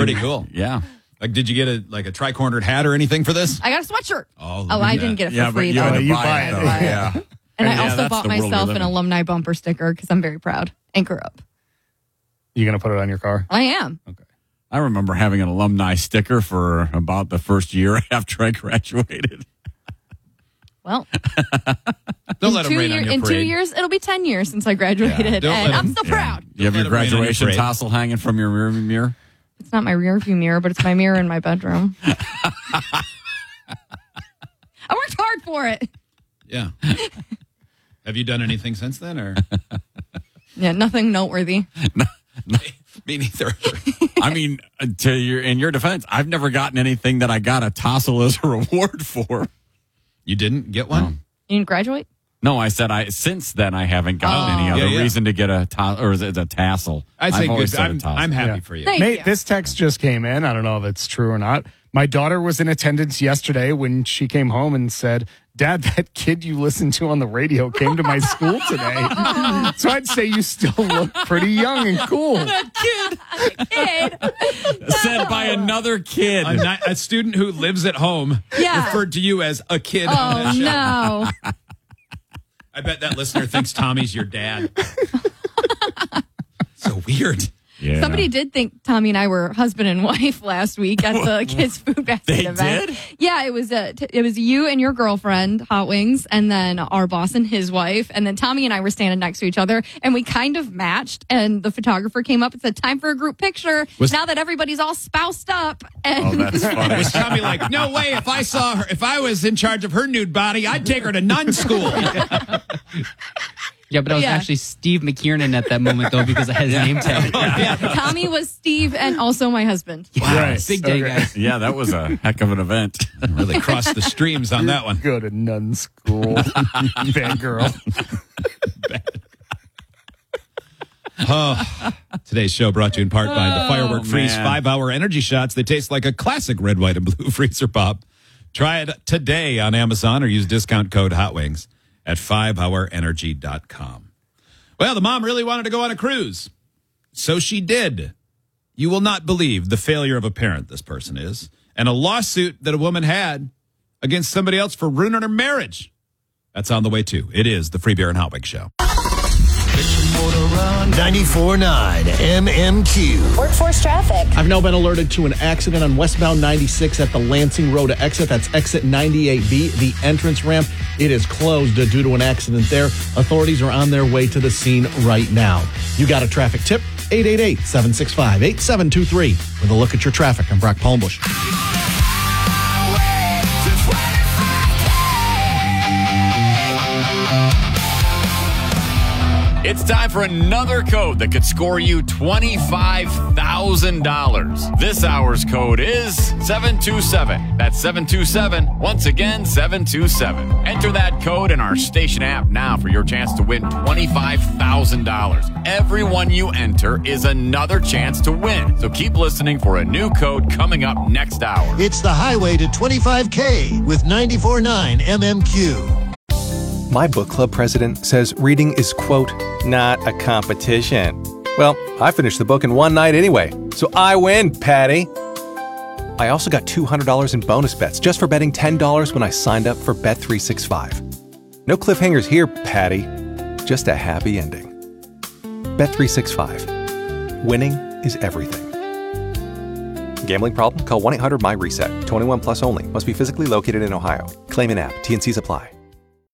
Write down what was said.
pretty cool. Yeah. Like, did you get a tri-cornered hat or anything for this? I got a sweatshirt. Oh, I didn't get it for free, though. You buy it, though. Yeah. And I Yeah, also that's bought the world we myself live an in. alumni bumper sticker because I'm very proud. Anchor Up. You going to put it on your car? I am. Okay. I remember having an alumni sticker for about the first year after I graduated. Well, Don't let them rain on your in 2 parade. years, it'll be 10 years since I graduated, Don't and let I'm 'em- still proud. You have Don't your let it rain on your graduation parade. tassel hanging from your rear mirror? It's not my rear view mirror, but it's my mirror in my bedroom. I worked hard for it. Yeah. Have you done anything since then, or? Yeah, nothing noteworthy. Me neither. I mean, in your defense, I've never gotten anything that I got a tassel as a reward for. You didn't get one? You didn't graduate? No, I said since then I haven't gotten any other reason to get a tassel. I'd say I've always good. said a tassel. I'm happy Yeah. for you. Thank Mate, you. this text just came in. I don't know if it's true or not. My daughter was in attendance yesterday when she came home and said, Dad, that kid you listened to on the radio came to my school today. So I'd say you still look pretty young and cool. Kid. Said by another kid. A student who lives at home Yeah. referred to you as a kid on Oh, that show. no. I bet that listener thinks Tommy's your dad. So weird. Yeah. Somebody did think Tommy and I were husband and wife last week at the kids' food basket They event. did? Yeah, it was you and your girlfriend, Hot Wings, and then our boss and his wife, and then Tommy and I were standing next to each other, and we kind of matched. And the photographer came up and said, "Time for a group picture." Now that everybody's all spoused up, and Oh, that's funny. Was Tommy like, no way, if I saw her, if I was in charge of her nude body, I'd take her to nun school. Yeah, but I was Yeah. actually Steve McKiernan at that moment, though, because I had his name tag. Tommy was Steve and also my husband. Right. Big day, Okay. guys. Yeah, that was a heck of an event. Really crossed the streams on that one. Go to nun school. Bad girl. Today's show brought to you in part by the Firework Freeze man. 5-hour energy shots. They taste like a classic red, white, and blue freezer pop. Try it today on Amazon or use discount code HOTWINGS at 5hourenergy.com. Well, the mom really wanted to go on a cruise. So she did. You will not believe the failure of a parent this person is, and a lawsuit that a woman had against somebody else for ruining her marriage. That's on the way, too. It is the Free Beer and Hot Wings Show. 94.9 MMQ. Workforce traffic. I've now been alerted to an accident on westbound 96 at the Lansing Road exit. That's exit 98B, the entrance ramp. It is closed due to an accident there. Authorities are on their way to the scene right now. You got a traffic tip? 888-765-8723. With a look at your traffic, I'm Brock Palmbush. It's time for another code that could score you $25,000. This hour's code is 727. That's 727. Once again, 727. Enter that code in our station app now for your chance to win $25,000. Every one you enter is another chance to win. So keep listening for a new code coming up next hour. It's the highway to 25K with 94.9 MMQ. My book club president says reading is, quote, not a competition. Well, I finished the book in one night anyway, so I win, Patty. I also got $200 in bonus bets just for betting $10 when I signed up for Bet365. No cliffhangers here, Patty. Just a happy ending. Bet365. Winning is everything. Gambling problem? Call 1-800-MY-RESET. 21 plus only. Must be physically located in Ohio. Claim in app. T&Cs apply.